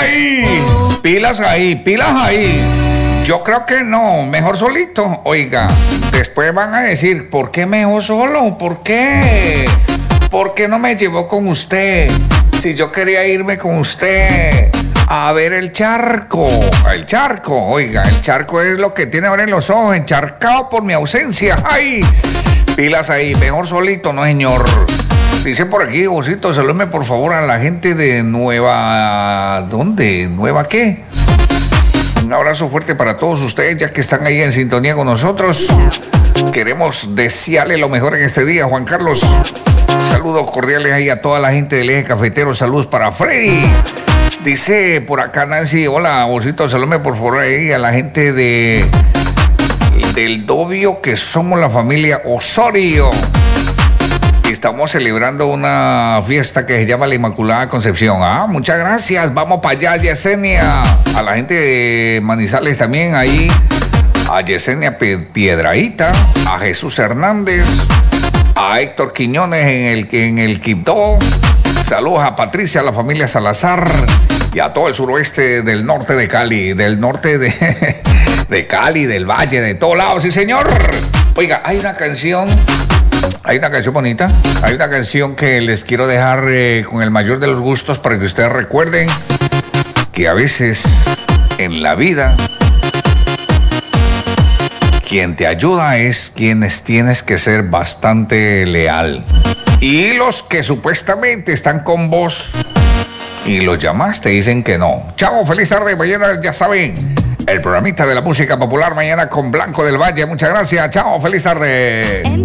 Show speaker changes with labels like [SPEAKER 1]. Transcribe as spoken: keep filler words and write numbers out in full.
[SPEAKER 1] ahí! Pilas ahí, pilas ahí. Yo creo que no, mejor solito. Oiga, después van a decir, ¿por qué me dejó solo? ¿Por qué? ¿Por qué no me llevó con usted? Si yo quería irme con usted a ver el charco. El charco, oiga, el charco es lo que tiene ahora en los ojos, encharcado por mi ausencia. ¡Ay! Pilas ahí, mejor solito, no señor. Dice por aquí, Josito, salúdeme por favor a la gente de Nueva... ¿Dónde? ¿Nueva qué? Un abrazo fuerte para todos ustedes, ya que están ahí en sintonía con nosotros. Queremos desearle lo mejor en este día, Juan Carlos. Saludos cordiales ahí a toda la gente del eje cafetero. Saludos para Freddy. Dice por acá Nancy, hola, Josito, salúdeme por favor ahí a la gente de... del Dobio, que somos la familia Osorio. Estamos celebrando una fiesta que se llama la Inmaculada Concepción. Ah, muchas gracias. Vamos para allá, Yesenia. A la gente de Manizales también ahí. A Yesenia Piedraíta, a Jesús Hernández, a Héctor Quiñones en el, en el Quibdó. Saludos a Patricia, a la familia Salazar y a todo el suroeste del norte de Cali, del norte de, de Cali, del Valle, de todos lados. Sí, señor. Oiga, hay una canción... Hay una canción bonita, hay una canción que les quiero dejar eh, con el mayor de los gustos para que ustedes recuerden que a veces en la vida quien te ayuda es quienes tienes que ser bastante leal. Y los que supuestamente están con vos y los llamas te dicen que no. Chao, feliz tarde, mañana ya saben, el programita de la música popular mañana con Blanco del Valle. Muchas gracias, chao, feliz tarde.